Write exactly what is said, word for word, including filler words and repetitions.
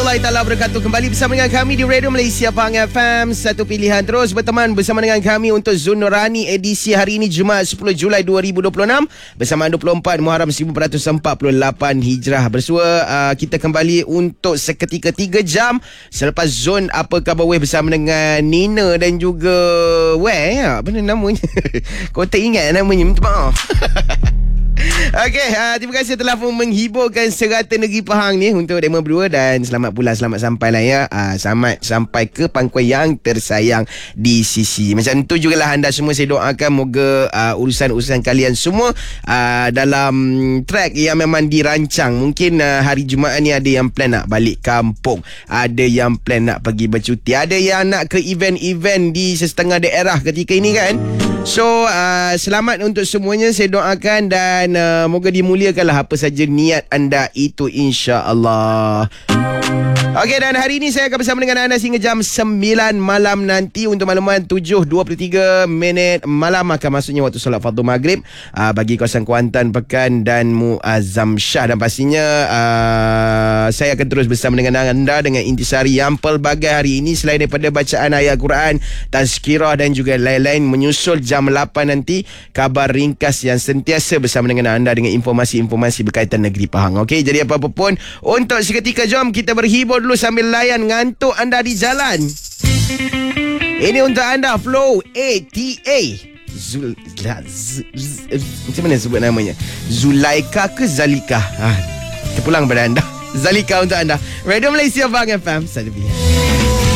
warahmatullahi taala wabarakatuh. Kembali bersama dengan kami di Radio Malaysia Pahang F M. Satu pilihan terus berteman bersama dengan kami untuk Zon Nurani edisi hari ini Jumaat sepuluh Julai dua ribu dua puluh enam bersama dua puluh empat Muharram seribu empat ratus empat puluh lapan Hijrah. Bersua uh, kita kembali untuk seketika tiga jam selepas Zon Apa Khabar Weh bersama dengan Nina dan juga Weh, ya, apa namanya? Kau tak ingat namanya, minta maaf. Okey, uh, terima kasih telah pun menghiburkan serata negeri Pahang ni untuk demo berdua, dan selamat pula, selamat sampai lah ya. Uh, selamat sampai ke pangkuan yang tersayang di sisi. Macam tu jugalah anda semua, saya doakan moga uh, urusan-urusan kalian semua uh, dalam track yang memang dirancang. Mungkin uh, hari Jumaat ni ada yang plan nak balik kampung, ada yang plan nak pergi bercuti, ada yang nak ke event-event di setengah daerah ketika ini kan. So uh, selamat untuk semuanya, saya doakan, dan uh, moga dimuliakanlah apa saja niat anda itu, insya-Allah. Okey, dan hari ini saya akan bersama dengan anda sehingga jam sembilan malam nanti. Untuk makluman, tujuh dua puluh tiga minit malam akan masuknya waktu solat fardu maghrib uh, bagi kawasan Kuantan, Pekan dan Muazzam Shah. Dan pastinya uh, saya akan terus bersama dengan anda dengan intisari yang pelbagai hari ini. Selain daripada bacaan ayat Quran, tazkirah dan juga lain-lain, menyusul jam lapan nanti kabar ringkas yang sentiasa bersama dengan anda dengan informasi-informasi berkaitan negeri Pahang. Okey, jadi apa-apa pun untuk seketika, jom kita berhibur dulu sambil layan ngantuk anda di jalan. Ini untuk anda Flow A T A Zul, z, z, z, macam mana sebut namanya, Zulaika ke Zalika? Ha, terpulang pada anda. Zalika untuk anda. Radio Malaysia Pahang F M. Satu pilihan.